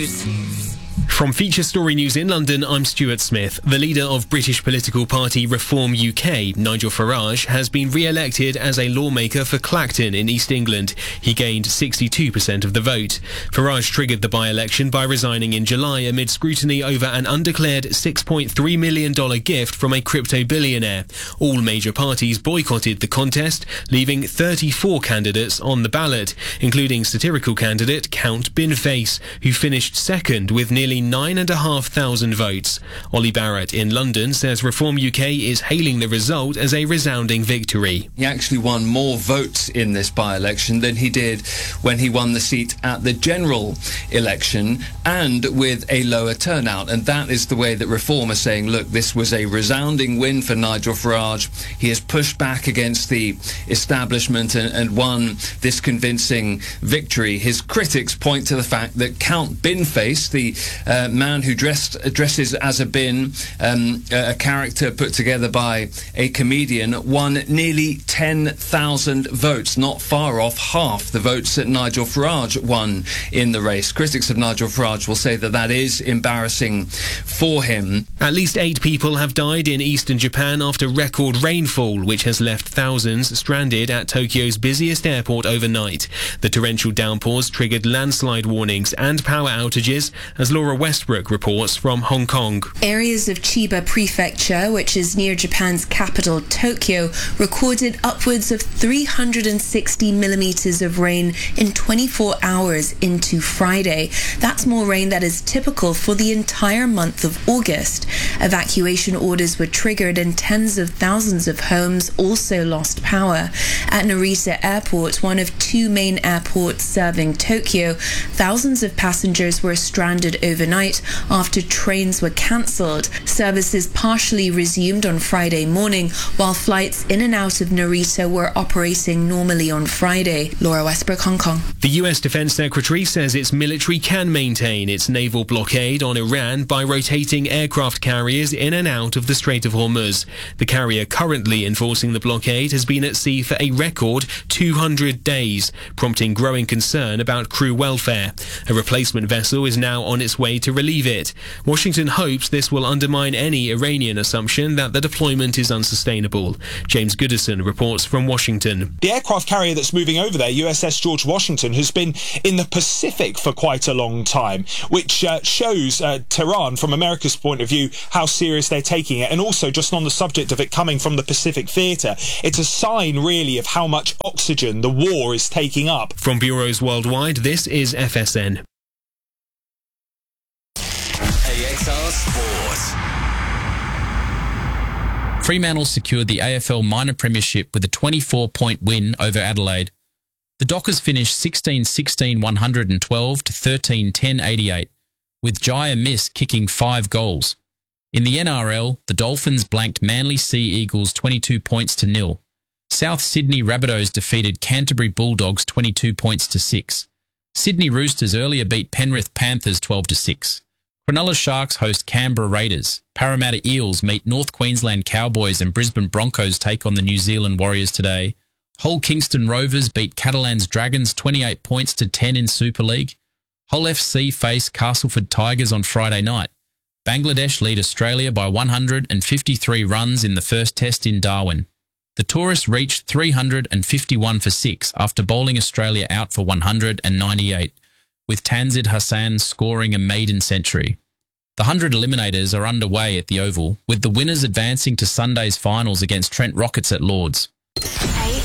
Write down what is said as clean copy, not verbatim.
News. From Feature Story News in London, I'm Stuart Smith. The leader of British political party Reform UK, Nigel Farage, has been re-elected as a lawmaker for Clacton in East England. He gained 62% of the vote. Farage triggered the by-election by resigning in July amid scrutiny over an undeclared $6.3 million gift from a crypto billionaire. All major parties boycotted the contest, leaving 34 candidates on the ballot, including satirical candidate Count Binface, who finished second with nearly 9,500 votes. Ollie Barrett in London says Reform UK is hailing the result as a resounding victory. He actually won more votes in this by-election than he did when he won the seat at the general election, and with a lower turnout. And that is the way that Reform are saying, look, this was a resounding win for Nigel Farage. He has pushed back against the establishment and won this convincing victory. His critics point to the fact that Count Binface, the man who dresses as a bin, a character put together by a comedian, won nearly 10,000 votes, not far off half the votes that Nigel Farage won in the race. Critics of Nigel Farage will say that that is embarrassing for him. At least 8 people have died in eastern Japan after record rainfall, which has left thousands stranded at Tokyo's busiest airport overnight. The torrential downpours triggered landslide warnings and power outages, as Laura Westbrook reports from Hong Kong. Areas of Chiba Prefecture, which is near Japan's capital, Tokyo, recorded upwards of 360 millimetres of rain in 24 hours into Friday. That's more rain that is typical for the entire month of August. Evacuation orders were triggered and tens of thousands of homes also lost power. At Narita Airport, one of 2 main airports serving Tokyo, thousands of passengers were stranded overnight after trains were cancelled. Services partially resumed on Friday morning, while flights in and out of Narita were operating normally on Friday. Laura Westbrook, Hong Kong. The US Defense Secretary says its military can maintain its naval blockade on Iran by rotating aircraft carriers in and out of the Strait of Hormuz. The carrier currently enforcing the blockade has been at sea for a record 200 days, prompting growing concern about crew welfare. A replacement vessel is now on its way to relieve it. Washington hopes this will undermine any Iranian assumption that the deployment is unsustainable. James Goodison reports from Washington. The aircraft carrier that's moving over there, USS George Washington, has been in the Pacific for quite a long time, which shows Tehran, from America's point of view, how serious they're taking it. And also, just on the subject of it coming from the Pacific theatre, it's a sign, really, of how much oxygen the war is taking up. From bureaus worldwide, this is FSN. AXR Sport. Fremantle secured the AFL Minor Premiership with a 24-point win over Adelaide. The Dockers finished 16-16 112 to 13-10 88, with Jaya Miss kicking 5 goals. In the NRL, the Dolphins blanked Manly Sea Eagles 22 points to 0. South Sydney Rabbitohs defeated Canterbury Bulldogs 22 points to 6. Sydney Roosters earlier beat Penrith Panthers 12 to 6. Cronulla Sharks host Canberra Raiders. Parramatta Eels meet North Queensland Cowboys, and Brisbane Broncos take on the New Zealand Warriors today. Hull Kingston Rovers beat Catalans Dragons 28 points to 10 in Super League. Hull FC face Castleford Tigers on Friday night. Bangladesh lead Australia by 153 runs in the first test in Darwin. The Tourists reached 351 for 6 after bowling Australia out for 198, with Tanzid Hassan scoring a maiden century. The 100 eliminators are underway at the Oval, with the winners advancing to Sunday's finals against Trent Rockets at Lords.